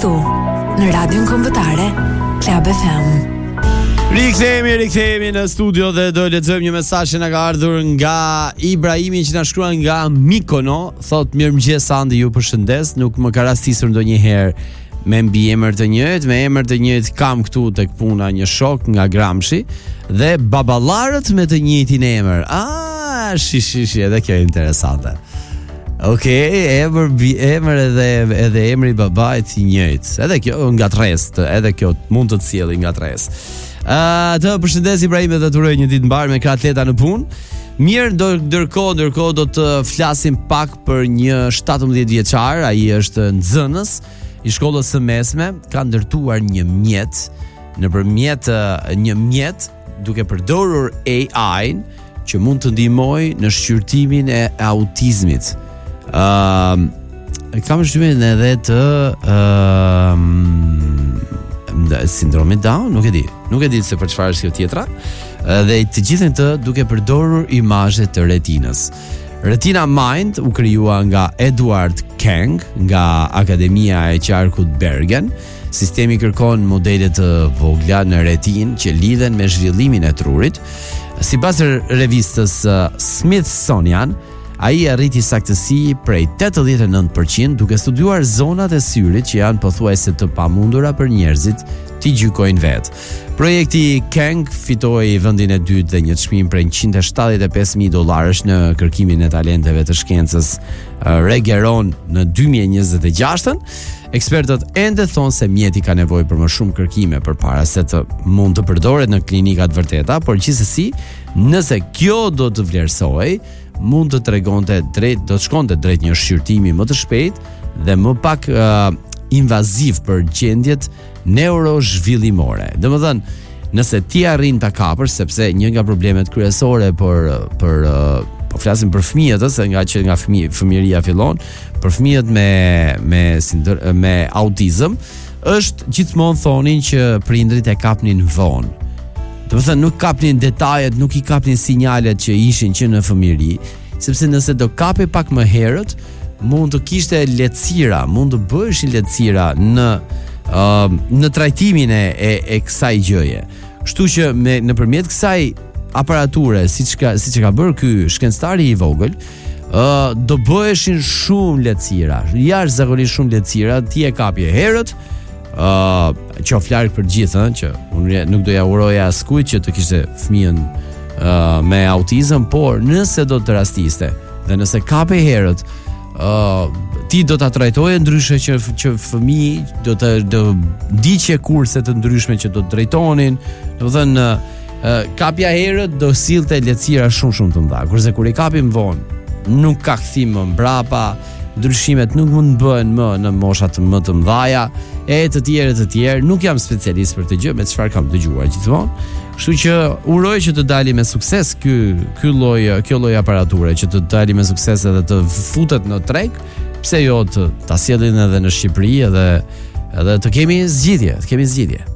këtu në Radion Kombëtare Club FM. Rikthehemi në studio dhe do lexojmë një mesazh që na ka ardhur nga Ibrahimi që na shkruan nga Mikono. Thot mirëmëngjes Andi, ju përshëndes. Nuk më ka rastisur ndonjëherë me mbiemër të njëjtë, me emër të njëjtë kam këtu tek puna një shok nga Gramshi dhe baballarët me të njëjtin emër. Shi, edhe kjo është interesante. Emër edhe emri i babait i njëjtë. Edhe kjo nga trest, edhe kjo mund të sjellë nga trest. Të përshëndes Ibrahim dhe të uroj një ditë mbar me atleta në punë. Mirë, ndërkohë do të flasim pak për një 17 vjeçar, ai është nxënës i shkollës së mesme, ka ndërtuar një mjet duke përdorur AI që mund të ndihmojë në shqyrtimin e autizmit. Kam shtymin edhe të sindromi Down, nuk e di se për çfarë është kjo tjetra, dhe të gjithën të duke përdorur imazhe të retinës. Retina Mind u krijua nga Edward Kang nga Akademia e Qarkut Bergen. Sistemi kërkon modele të vogla në retinë që lidhen me zhvillimin e trurit. Sipas revistës Smithsonian, ai arriti saktësi prej 89% duke studiuar zonat e syrit që janë pothuajse të pamundura për njerëzit t'i gjykojnë vetë. Projekti Kang fitoi vendin e dytë dhe një çmim prej $175,000 në kërkimin e talenteve të shkencës Regeron në 2026. Ekspertët ende thonë se mjeti ka nevojë për më shumë kërkime përpara se të mund të përdoret në klinikat vërteta, por gjithsesi, nëse kjo do të vlerësohej, mund të tregonte drejt, do të shkonte drejt një shqyrtimi më të shpejtë dhe më pak invaziv për gjendjet neurozhvillimore. Domethënë, nëse ti arrin ta kapësh, sepse një nga problemet kryesore po flasim për fëmijët, se nga fëmijëria fillon, për fëmijët me autizëm, është gjithmonë thonin që prindrit e kapnin vonë. Do të thënë nuk kapnin detajet, nuk i kapnin sinjalet që ishin që në fëmijëri, sepse nëse do kape pak më herët, mund të kishte lehtësira, mund të bëheshin lehtësira në trajtimin e kësaj gjëje. Kështu që nëpërmjet kësaj aparature, siç ka bërë ky shkencëtari i vogël, do bëheshin shumë lehtësira, jashtëzakonisht shumë lehtësira, ti e kapje herët, qof larg për gjithë, që unë nuk doja uroja askujt që të kishte fëmijën me autizëm, por nëse do të rastiste dhe nëse kape herët, ti do ta trajtoje ndryshe që fëmijë do ndiqje kurse të ndryshme që do të drejtonin. Do të thënë kapja herët do sillte lehtësira shumë të mëdha, kurse kur i kapim vonë, nuk ka kthim më mbrapa, ndryshimet nuk mund të bëhen më në mosha më të mëdha, të tjerë. Nuk jam specialist për të gjë, me çfarë kam dëgjuar gjithmonë. Kështu që uroj që të dali me sukses kjo lloj aparature, që të dali me sukses edhe të futet në treg, pse jo ta sjellin edhe në Shqipëri edhe të kemi zgjidhje.